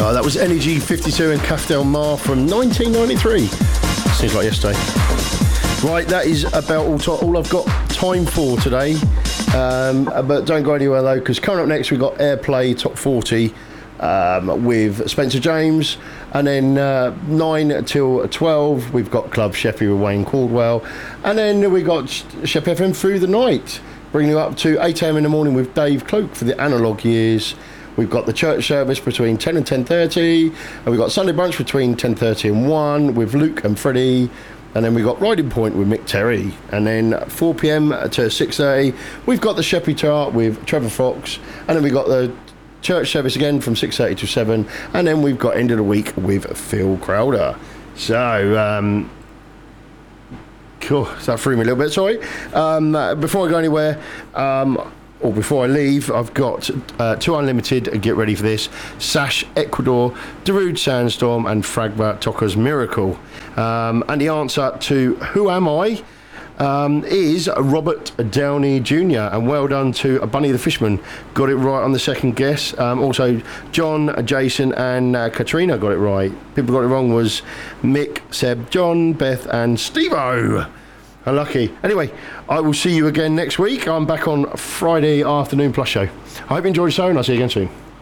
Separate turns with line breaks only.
That was Energy 52 and Caf Del Mar from 1993. Seems like yesterday. Right, that is about all I've got time for today. But don't go anywhere though, because coming up next we've got Airplay Top 40 with Spencer James, and then 9 till 12 we've got Club Sheppey with Wayne Caldwell, and then we got Sheppey FM through the night, bringing you up to 8 a.m. in the morning with Dave Cloak for the analog years. We've got the church service between 10 and 10:30, and we've got Sunday brunch between 10:30 and 1 with Luke and Freddie, and then we've got Riding Point with Mick Terry, and then 4 p.m. to 6:30 we've got the Sheppey Chart with Trevor Fox, and then we've got the church service again from 6:30 to 7, and then we've got end of the week with Phil Crowder. So cool, so that threw me a little bit, sorry. Before I go anywhere, or before I leave, I've got 2 Unlimited, get ready for this, Sash Ecuador, Darude Sandstorm and Fragma Toka's Miracle. And the answer to Who Am I is Robert Downey Jr. And well done to Bunny the Fishman, got it right on the second guess. Also John, Jason and Katrina got it right. People got it wrong was Mick, Seb, John, Beth and Steve-O. Unlucky. Anyway, I will see you again next week. I'm back on Friday afternoon plus show. I hope you enjoyed the show and I'll see you again soon.